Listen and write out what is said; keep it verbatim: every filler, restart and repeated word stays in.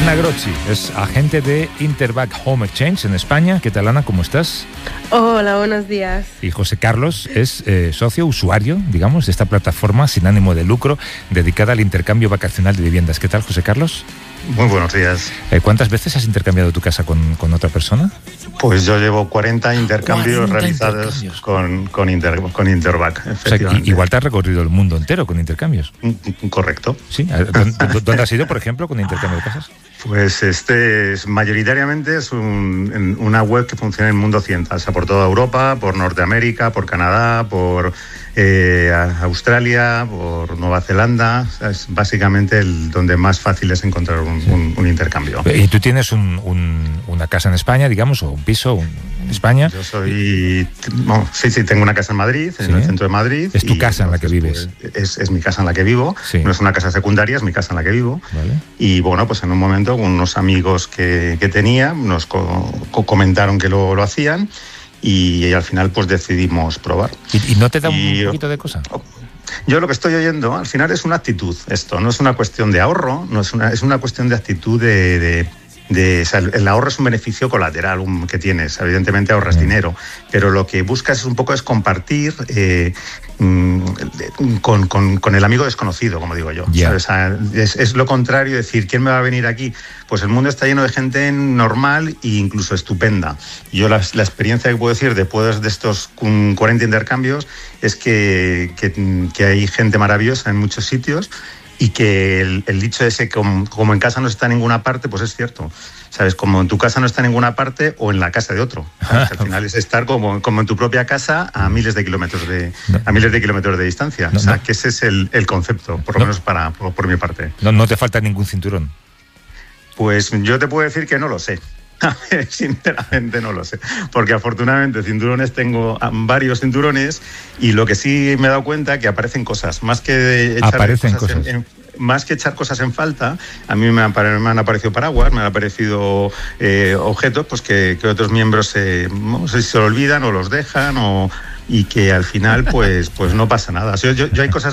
Anna Grocchi es agente de Interbac Home Exchange en España. ¿Qué tal, Ana? ¿Cómo estás? Hola, buenos días. Y José Carlos es eh, socio, usuario, digamos, de esta plataforma sin ánimo de lucro dedicada al intercambio vacacional de viviendas. ¿Qué tal, José Carlos? Muy buenos días. Eh, ¿Cuántas veces has intercambiado tu casa con, con otra persona? Pues yo llevo cuarenta intercambios cuarenta realizados intercambios. con, con, Inter, con Interbac, O sea, i- igual te has recorrido el mundo entero con intercambios. Correcto. ¿Sí? ¿Dónde, ¿Dónde has ido, por ejemplo, con intercambio de casas? Pues este es mayoritariamente es un, una web que funciona en el mundo occidental, o sea, por toda Europa, por Norteamérica, por Canadá, por eh, Australia, por Nueva Zelanda. O sea, es básicamente el donde más fácil es encontrar un, un, un intercambio. ¿Y tú tienes un, un, una casa en España, digamos, o un piso un, en España? Yo soy... Bueno, sí, sí, tengo una casa en Madrid, ¿Sí? en el centro de Madrid. ¿Es tu y, casa en la que vives? Pues, es, es mi casa en la que vivo. Sí. No es una casa secundaria, es mi casa en la que vivo. Vale. Y bueno, pues en un momento con unos amigos que, que tenía nos co- co- comentaron que lo, lo hacían y, y al final pues decidimos probar. ¿Y, y no te da un Y- poquito de cosa? Yo lo que estoy oyendo al final es una actitud, esto no es una cuestión de ahorro, no es una, es una cuestión de actitud de... de De, o sea, el ahorro es un beneficio colateral un, que tienes, evidentemente ahorras Mm. dinero, pero lo que buscas es un poco es compartir eh, mm, con, con, con el amigo desconocido, como digo yo. Yeah. O sea, es, es lo contrario, decir, ¿quién me va a venir aquí? Pues el mundo está lleno de gente normal e incluso estupenda. Yo la, la experiencia que puedo decir después de estos cuarenta intercambios es que, que, que hay gente maravillosa en muchos sitios. Y que el, el dicho ese, como, como en casa no está en ninguna parte, pues es cierto. ¿Sabes? Como en tu casa no está en ninguna parte o en la casa de otro. ¿Sabes? Al final es estar como, como en tu propia casa a miles de kilómetros de, No. a miles de kilómetros de distancia. No, o sea, no. que ese es el, el concepto, por lo No. menos para, por, por mi parte. No, no te falta ningún cinturón. Pues yo te puedo decir que no lo sé. A ver, sinceramente no lo sé, porque afortunadamente cinturones tengo ah, varios cinturones y lo que sí me he dado cuenta que aparecen cosas, más que echar Aparecen cosas, cosas. En, en, más que echar cosas en falta, a mí me han, me han aparecido paraguas, me han aparecido eh, objetos pues que, que otros miembros eh, no sé si se lo olvidan o los dejan o y que al final pues pues no pasa nada. O sea, yo, yo hay cosas